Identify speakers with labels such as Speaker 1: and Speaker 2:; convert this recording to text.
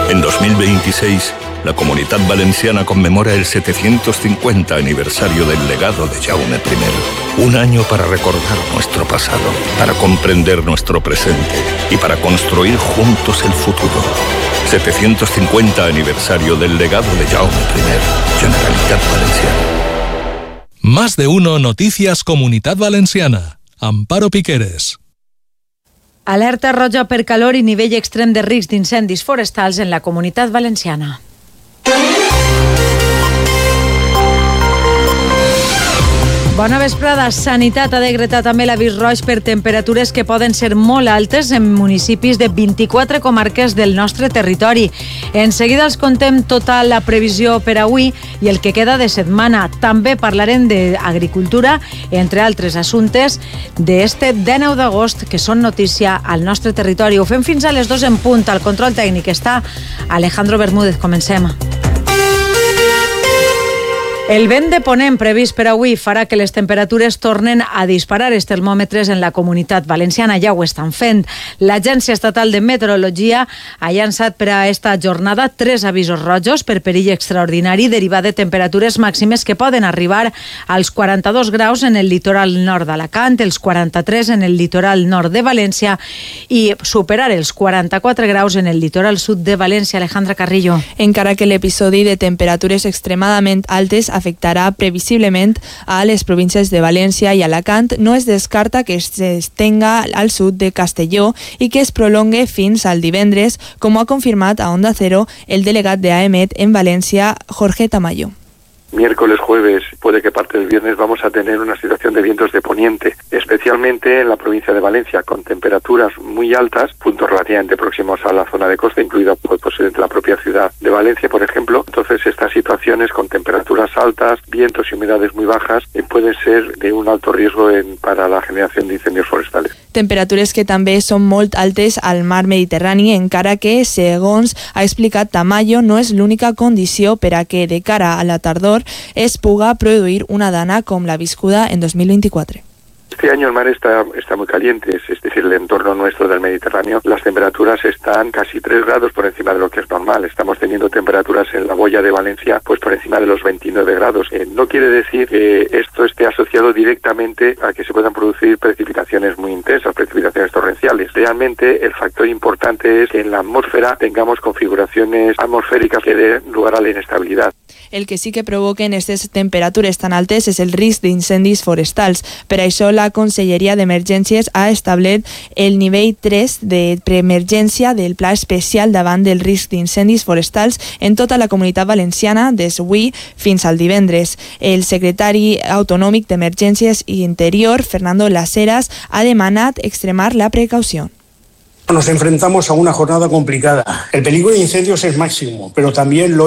Speaker 1: En 2026, la Comunitat Valenciana conmemora el 750 aniversario del legado de Jaume I. Un año para recordar nuestro pasado, para comprender nuestro presente y para construir juntos el futuro. 750 aniversario del legado de Jaume I. Generalitat Valenciana.
Speaker 2: Más de uno Noticias Comunitat Valenciana. Amparo Piqueres.
Speaker 3: Alerta roja per calor i nivell extrem de risc d'incendis forestals en la Comunitat Valenciana. Bona vesprada. Sanitat ha decretat també l'avís roig per temperatures que poden ser molt altes en municipis de 24 comarques del nostre territori. En seguida els contem tota la previsió per avui i el que queda de setmana. També parlarem d'agricultura, entre altres assumptes, d'este 19 d'agost que són notícia al nostre territori. Ho fem fins a les 2 en punt. Al control tècnic està Alejandro Bermúdez. Comencem. El vent de ponent previst per avui farà que les temperatures tornen a disparar els termòmetres en la Comunitat Valenciana. Ja ho estan fent. L'Agència Estatal de Meteorologia ha llançat per a esta jornada 3 avisos rojos per perill extraordinari derivat de temperatures màximes que poden arribar als 42 graus en el litoral nord d'Alacant, els 43 en el litoral nord de València i superar els 44 graus en el litoral sud de València. Alejandra Carrillo.
Speaker 4: Encara que l'episodi de temperatures extremadament altes afectarà previsiblement a les províncies de València i Alacant, no es descarta que s'estenga al sud de Castelló i que es prolongue fins al divendres, com ha confirmat a Onda Cero el delegat de AEMET en València, Jorge Tamayo.
Speaker 5: Miércoles, jueves, puede que parte del viernes vamos a tener una situación de vientos de poniente, especialmente en la provincia de Valencia, con temperaturas muy altas, puntos relativamente próximos a la zona de costa, incluida posiblemente la propia ciudad de Valencia, por ejemplo. Entonces, estas situaciones con temperaturas altas, vientos y humedades muy bajas, pueden ser de un alto riesgo para la generación de incendios forestales.
Speaker 4: Temperatures que també són molt altes al mar Mediterrani, encara que, segons ha explicat Tamayo, no és l'única condició per a que, de cara a la tardor, es puga produir una dana com la viscuda en 2024.
Speaker 5: Este año el mar está muy caliente, es decir, el entorno nuestro del Mediterráneo, las temperaturas están casi 3 grados por encima de lo que es normal. Estamos teniendo temperaturas en la boya de Valencia pues por encima de los 29 grados. No quiere decir que esto esté asociado directamente a que se puedan producir precipitaciones muy intensas, precipitaciones torrenciales. Realmente el factor importante es que en la atmósfera tengamos configuraciones atmosféricas que den lugar a la inestabilidad.
Speaker 4: El que sí que provoquen aquestes temperatures tan altes és el risc d'incendis forestals. Per això la Conselleria d'Emergències ha establert el nivell 3 de preemergència del Pla Especial davant del risc d'incendis forestals en tota la Comunitat Valenciana des d'avui fins al divendres. El secretari autonòmic d'Emergències i Interior, Fernando Las Heras, ha demanat extremar la precaució.
Speaker 6: Nos enfrentamos a una jornada complicada. El peligro de incendios es máximo, pero también lo